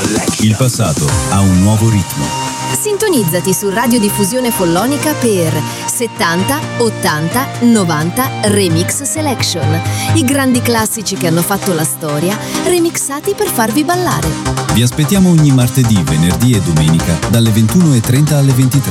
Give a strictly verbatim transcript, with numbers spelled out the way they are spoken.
Il passato ha un nuovo ritmo. Sintonizzati su Radiodiffusione Follonica per settanta, ottanta, novanta Remix Selection. I grandi classici che hanno fatto la storia, remixati per farvi ballare. Vi aspettiamo ogni martedì, venerdì e domenica dalle ventuno e trenta alle ventitré.